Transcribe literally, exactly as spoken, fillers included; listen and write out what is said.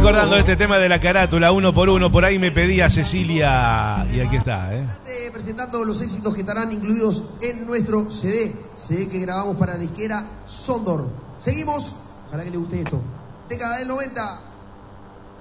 recordando este tema de la carátula, uno por uno. Por ahí me pedía Cecilia. Y aquí está, ¿eh? Presentando los éxitos que estarán incluidos en nuestro C D. C D que grabamos para la disquera Sondor. Seguimos. Ojalá que le guste esto. Década del noventa.